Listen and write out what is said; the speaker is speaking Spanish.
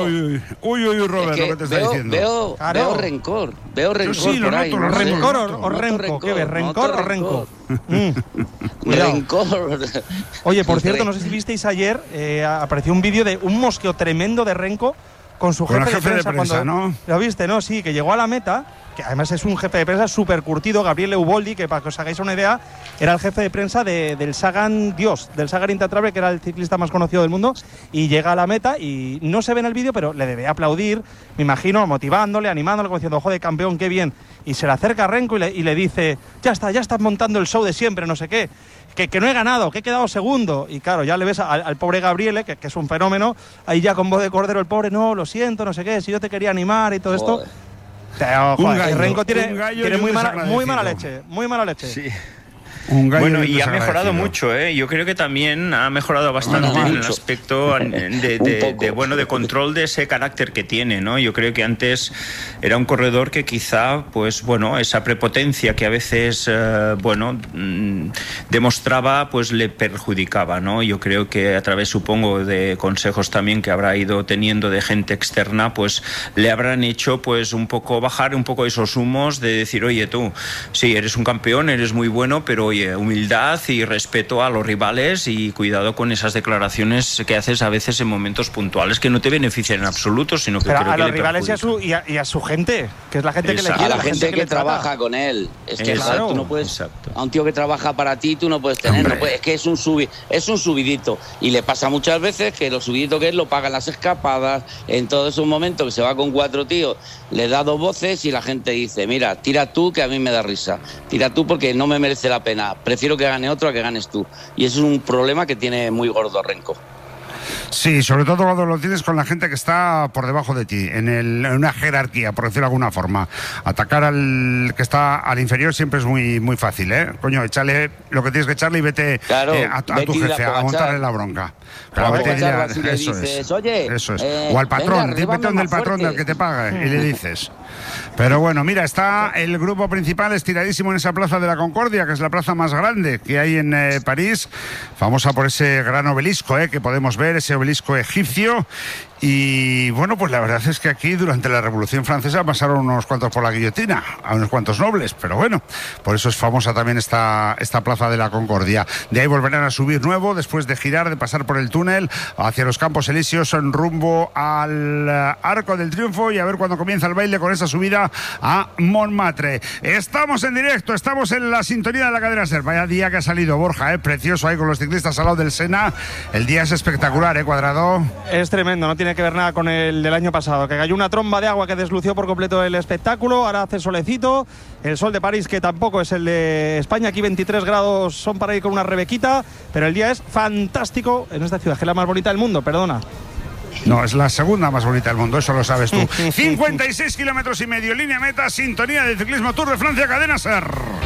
Uy, Robert, lo que te está diciendo. Veo rencor. Yo sí, lo noto, lo ¿Rencor o renco? ¿Qué ves? ¿Rencor o renco? Rencor. Oye, por cierto, no sé si visteis ayer, apareció un vídeo de un mosqueo tremendo de Renko con su jefe de prensa, ¿no? ¿Lo viste, no? Sí, que llegó a la meta, que además es un jefe de prensa súper curtido, Gabriel Euboldi, que para que os hagáis una idea, era el jefe de prensa del Sagan Dios, del Sagan Intratravel, que era el ciclista más conocido del mundo, y llega a la meta y no se ve en el vídeo, pero le debe aplaudir, me imagino, motivándole, animándole, como diciendo, joder, campeón, qué bien. Y se le acerca a Renko y le dice, ya estás montando el show de siempre, no sé qué. Que no he ganado, que he quedado segundo. Y claro, ya le ves al pobre Gabriele, que es un fenómeno, ahí ya con voz de cordero el pobre, no, lo siento, no sé qué, si yo te quería animar y todo esto. Joder, Renko tiene muy mala leche. Sí. Bueno, y ha mejorado mucho, ¿eh? Yo creo que también ha mejorado bastante en el aspecto de control de ese carácter que tiene, ¿no? Yo creo que antes era un corredor que quizá, pues bueno, esa prepotencia que a veces, demostraba, pues le perjudicaba, ¿no? Yo creo que a través, supongo, de consejos también que habrá ido teniendo de gente externa, pues le habrán hecho, pues un poco bajar un poco esos humos de decir, oye, tú, sí, eres un campeón, eres muy bueno, pero oye, humildad y respeto a los rivales y cuidado con esas declaraciones que haces a veces en momentos puntuales que no te benefician en absoluto, sino que pero creo a que los le rivales y a su gente, que es la gente que le quiere, a la gente que trabaja con él. Es que claro, tú no puedes, a un tío que trabaja para ti, tú no puedes tener, es que es un subidito, y le pasa muchas veces que lo subidito que es lo pagan las escapadas, en todos esos momentos que se va con 4 tíos, le da 2 voces y la gente dice, mira, tira tú que a mí me da risa, tira tú porque no me merece la pena, prefiero que gane otro a que ganes tú. Y eso es un problema que tiene muy gordo Renko. Sí, sobre todo cuando lo tienes con la gente que está por debajo de ti, en una jerarquía, por decirlo de alguna forma. Atacar al que está al inferior siempre es muy, muy fácil, ¿eh? Coño, échale lo que tienes que echarle y vete a tu jefe a montarle la bronca. Claro, eso es. Oye, eso es. O al patrón, vete donde el patrón del que te paga y le dices. Pero bueno, mira, está el grupo principal estiradísimo en esa plaza de la Concordia, que es la plaza más grande que hay en París, famosa por ese gran obelisco que podemos ver, ese obelisco egipcio. Y bueno, pues la verdad es que aquí durante la Revolución Francesa pasaron unos cuantos por la guillotina, a unos cuantos nobles, pero bueno, por eso es famosa también esta plaza de la Concordia. De ahí volverán a subir nuevo, después de girar, de pasar por el túnel hacia los Campos Elíseos en rumbo al Arco del Triunfo y a ver cuándo comienza el baile con esa subida a Montmartre. Estamos en directo, estamos en la sintonía de la cadena SER. Vaya día que ha salido, Borja, precioso ahí con los ciclistas al lado del Sena. El día es espectacular, Cuadrado. Es tremendo, no tiene que ver nada con el del año pasado, que cayó una tromba de agua que deslució por completo el espectáculo. Ahora hace solecito, el sol de París, que tampoco es el de España, aquí 23 grados son para ir con una rebequita, pero el día es fantástico en esta ciudad, que es la más bonita del mundo, perdona. No, es la segunda más bonita del mundo, eso lo sabes tú. 56,5 kilómetros, línea meta, sintonía de ciclismo Tour de Francia, cadena SER.